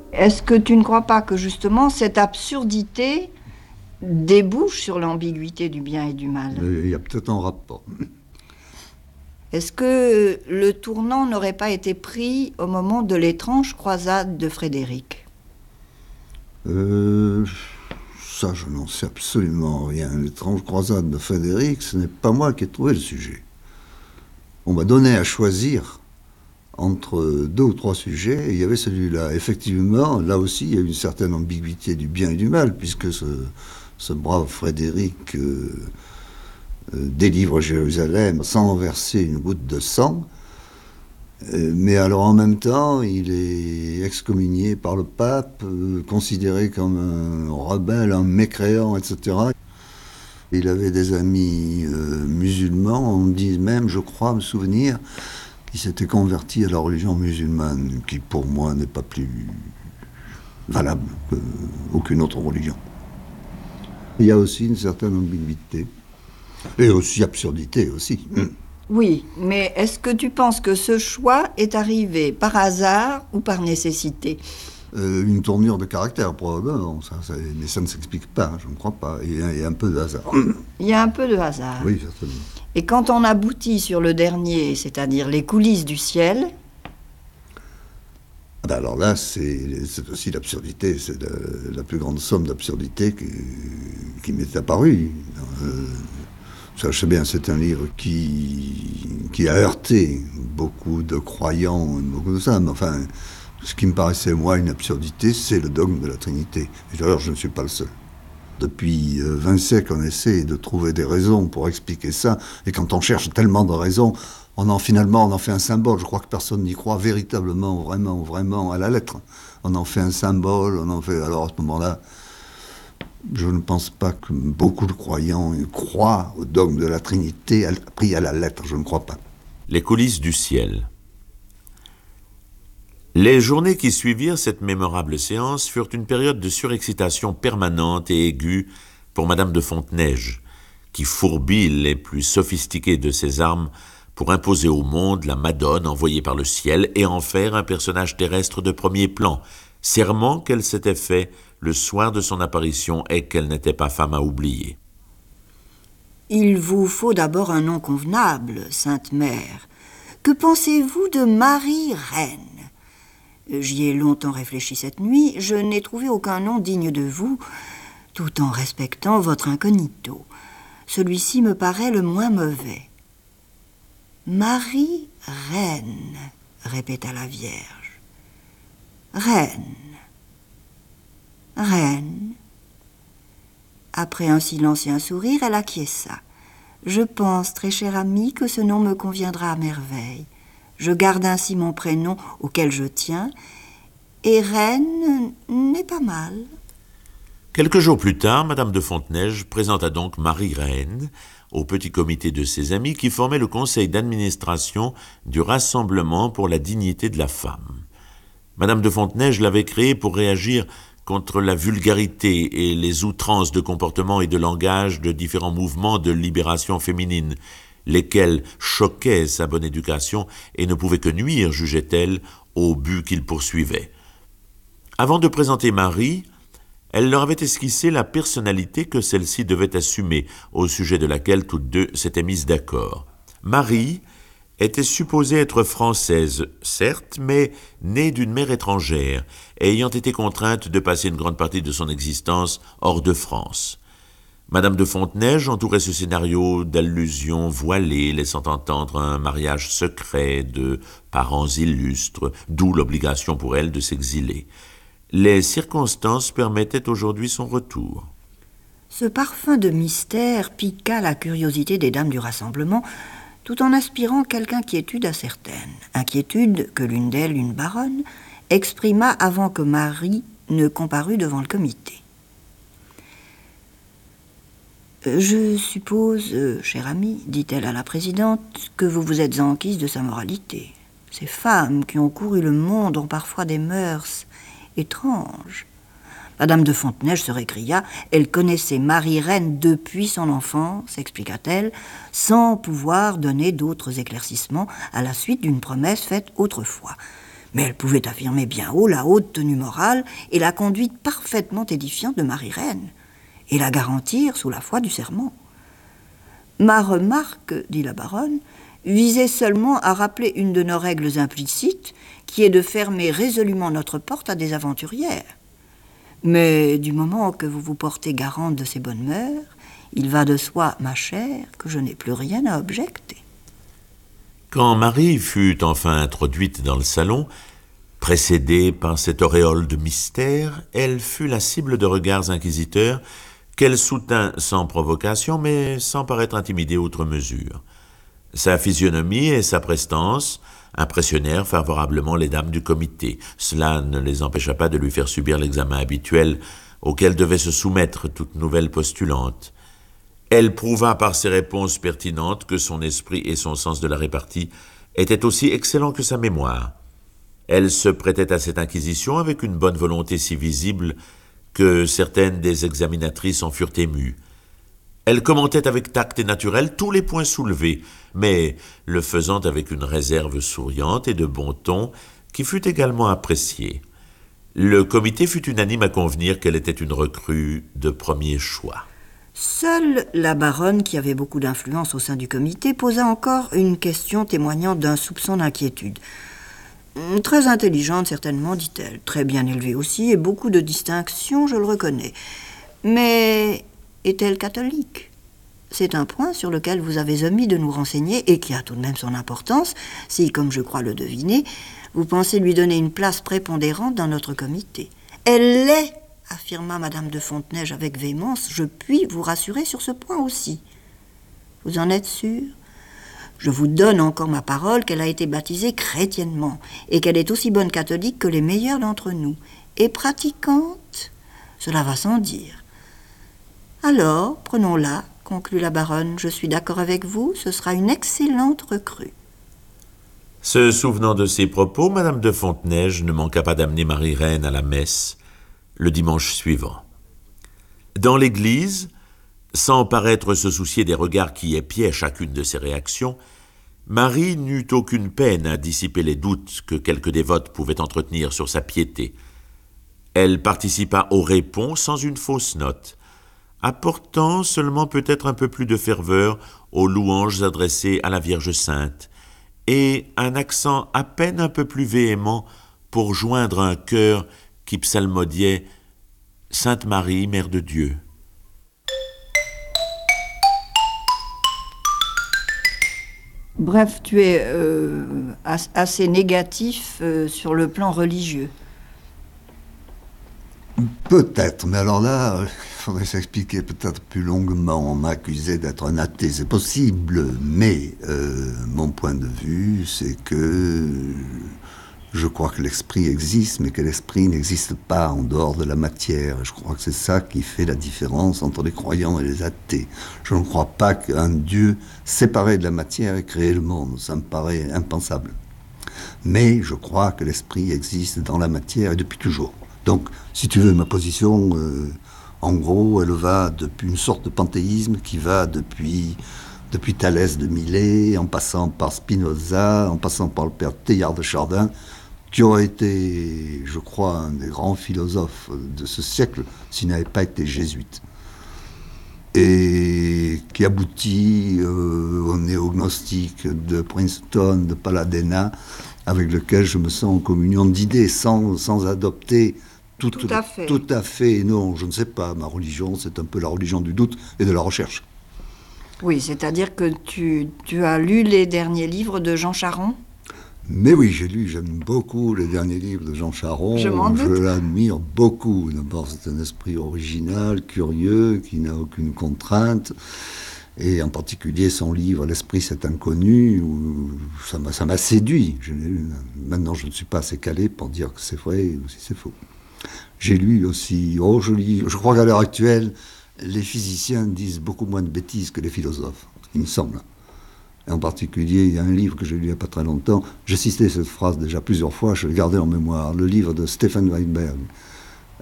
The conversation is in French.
Est-ce que tu ne crois pas que justement cette absurdité débouche sur l'ambiguïté du bien et du mal? Il y a peut-être un rapport. Est-ce que le tournant n'aurait pas été pris au moment de l'étrange croisade de Frédéric? Ça, je n'en sais absolument rien. L'étrange croisade de Frédéric, ce n'est pas moi qui ai trouvé le sujet. On m'a donné à choisir entre 2 ou 3 sujets, et il y avait celui-là. Effectivement, là aussi, il y a une certaine ambiguïté du bien et du mal, puisque ce brave Frédéric délivre Jérusalem sans verser une goutte de sang, mais alors en même temps, il est excommunié par le pape, considéré comme un rebelle, un mécréant, etc. Il avait des amis musulmans, on dit même, je crois me souvenir, qui s'était converti à la religion musulmane, qui pour moi n'est pas plus valable qu'aucune autre religion. Il y a aussi une certaine ambiguïté, et aussi absurdité aussi. Oui, mais est-ce que tu penses que ce choix est arrivé par hasard ou par nécessité? Une tournure de caractère, probablement, mais ça ne s'explique pas, je ne crois pas. Il y a un peu de hasard. Il y a un peu de hasard. Oui, certainement. Et quand on aboutit sur le dernier, c'est-à-dire les coulisses du ciel... Alors là, c'est aussi l'absurdité, c'est la plus grande somme d'absurdité qui m'est apparue. Ça, je sais bien, c'est un livre qui a heurté beaucoup de croyants, beaucoup de ça, mais enfin, ce qui me paraissait, moi, une absurdité, c'est le dogme de la Trinité. Et d'ailleurs, je ne suis pas le seul. Depuis 20 siècles, on essaie de trouver des raisons pour expliquer ça, et quand on cherche tellement de raisons, finalement, on en fait un symbole. Je crois que personne n'y croit véritablement, vraiment, à la lettre. On en fait un symbole, alors à ce moment-là, je ne pense pas que beaucoup de croyants croient au dogme de la Trinité pris à la lettre, je ne crois pas. Les coulisses du ciel. Les journées qui suivirent cette mémorable séance furent une période de surexcitation permanente et aiguë pour Madame de Fontenège, qui fourbit les plus sophistiquées de ses armes pour imposer au monde la Madone envoyée par le ciel et en faire un personnage terrestre de premier plan, serment qu'elle s'était fait le soir de son apparition et qu'elle n'était pas femme à oublier. Il vous faut d'abord un nom convenable, Sainte Mère. Que pensez-vous de Marie-Reine? J'y ai longtemps réfléchi cette nuit, je n'ai trouvé aucun nom digne de vous, tout en respectant votre incognito. Celui-ci me paraît le moins mauvais. Marie-Reine, répéta la Vierge. Reine. Reine. Après un silence et un sourire, elle acquiesça. Je pense, très cher ami, que ce nom me conviendra à merveille. Je garde ainsi mon prénom auquel je tiens, et Reine n'est pas mal. Quelques jours plus tard, Madame de Fontenège présenta donc Marie-Reine au petit comité de ses amis qui formait le conseil d'administration du Rassemblement pour la dignité de la femme. Madame de Fontenège l'avait créé pour réagir contre la vulgarité et les outrances de comportement et de langage de différents mouvements de libération féminine, lesquels choquaient sa bonne éducation et ne pouvaient que nuire, jugeait-elle, au but qu'il poursuivait. Avant de présenter Marie, elle leur avait esquissé la personnalité que celle-ci devait assumer, au sujet de laquelle toutes deux s'étaient mises d'accord. Marie était supposée être française, certes, mais née d'une mère étrangère, ayant été contrainte de passer une grande partie de son existence hors de France. Madame de Fontenège entourait ce scénario d'allusions voilées, laissant entendre un mariage secret de parents illustres, d'où l'obligation pour elle de s'exiler. Les circonstances permettaient aujourd'hui son retour. Ce parfum de mystère piqua la curiosité des dames du rassemblement, tout en aspirant quelque inquiétude à certaines. Inquiétude que l'une d'elles, une baronne, exprima avant que Marie ne comparût devant le comité. « Je suppose, chère amie, dit-elle à la présidente, que vous vous êtes enquise de sa moralité. Ces femmes qui ont couru le monde ont parfois des mœurs étranges. » Madame de Fontenège se récria. Elle connaissait Marie-Reine depuis son enfance, expliqua-t-elle, sans pouvoir donner d'autres éclaircissements à la suite d'une promesse faite autrefois. Mais elle pouvait affirmer bien haut la haute tenue morale et la conduite parfaitement édifiante de Marie-Reine, et la garantir sous la foi du serment. Ma remarque, dit la baronne, visait seulement à rappeler une de nos règles implicites, qui est de fermer résolument notre porte à des aventurières. Mais du moment que vous vous portez garante de ces bonnes mœurs, il va de soi, ma chère, que je n'ai plus rien à objecter. Quand Marie fut enfin introduite dans le salon, précédée par cette auréole de mystère, elle fut la cible de regards inquisiteurs qu'elle soutint sans provocation, mais sans paraître intimidée outre mesure. Sa physionomie et sa prestance impressionnèrent favorablement les dames du comité. Cela ne les empêcha pas de lui faire subir l'examen habituel auquel devait se soumettre toute nouvelle postulante. Elle prouva par ses réponses pertinentes que son esprit et son sens de la répartie étaient aussi excellents que sa mémoire. Elle se prêtait à cette inquisition avec une bonne volonté si visible que certaines des examinatrices en furent émues. Elle commentait avec tact et naturel tous les points soulevés, mais le faisant avec une réserve souriante et de bon ton qui fut également appréciée. Le comité fut unanime à convenir qu'elle était une recrue de premier choix. Seule la baronne, qui avait beaucoup d'influence au sein du comité, posa encore une question témoignant d'un soupçon d'inquiétude. Très intelligente, certainement, dit-elle, très bien élevée aussi, et beaucoup de distinctions, je le reconnais. Mais est-elle catholique ? C'est un point sur lequel vous avez omis de nous renseigner et qui a tout de même son importance, si, comme je crois le deviner, vous pensez lui donner une place prépondérante dans notre comité. Elle l'est, affirma Madame de Fontenay avec véhémence. Je puis vous rassurer sur ce point aussi. Vous en êtes sûr ? Je vous donne encore ma parole qu'elle a été baptisée chrétiennement et qu'elle est aussi bonne catholique que les meilleurs d'entre nous. Et pratiquante, cela va sans dire. Alors, prenons-la, conclut la baronne. Je suis d'accord avec vous, ce sera une excellente recrue. Se souvenant de ces propos, Madame de Fontenay ne manqua pas d'amener Marie-Reine à la messe le dimanche suivant. Dans l'église, sans paraître se soucier des regards qui épiaient chacune de ses réactions, Marie n'eut aucune peine à dissiper les doutes que quelques dévotes pouvaient entretenir sur sa piété. Elle participa au répons sans une fausse note, apportant seulement peut-être un peu plus de ferveur aux louanges adressées à la Vierge Sainte, et un accent à peine un peu plus véhément pour joindre un chœur qui psalmodiait « Sainte Marie, Mère de Dieu ». Bref, tu es assez négatif sur le plan religieux. Peut-être, mais alors là, il faudrait s'expliquer peut-être plus longuement. On m'a accusé d'être un athée, c'est possible, mais mon point de vue, c'est que je crois que l'esprit existe, mais que l'esprit n'existe pas en dehors de la matière. Je crois que c'est ça qui fait la différence entre les croyants et les athées. Je ne crois pas qu'un Dieu séparé de la matière ait créé le monde. Ça me paraît impensable. Mais je crois que l'esprit existe dans la matière et depuis toujours. Donc, si tu veux, ma position, en gros, elle va depuis une sorte de panthéisme qui va depuis Thalès de Milet, en passant par Spinoza, en passant par le père Teilhard de Chardin, qui aurait été, je crois, un des grands philosophes de ce siècle, s'il n'avait pas été jésuite. Et qui aboutit au néognostique de Princeton, de Paladena, avec lequel je me sens en communion d'idées, sans adopter tout à fait. Non, je ne sais pas. Ma religion, c'est un peu la religion du doute et de la recherche. Oui, c'est-à-dire que tu as lu les derniers livres de Jean Charron ? Mais oui, j'aime beaucoup les derniers livres de Jean Charron. Je m'en doute. Je l'admire beaucoup. D'abord, c'est un esprit original, curieux, qui n'a aucune contrainte. Et en particulier, son livre « L'esprit, c'est inconnu », où ça m'a séduit. Maintenant, je ne suis pas assez calé pour dire que c'est vrai ou si c'est faux. J'ai lu aussi, je crois qu'à l'heure actuelle, les physiciens disent beaucoup moins de bêtises que les philosophes, il me semble. Et en particulier, il y a un livre que j'ai lu il n'y a pas très longtemps, j'ai cité cette phrase déjà plusieurs fois, je l'ai gardé en mémoire, le livre de Stefan Weinberg,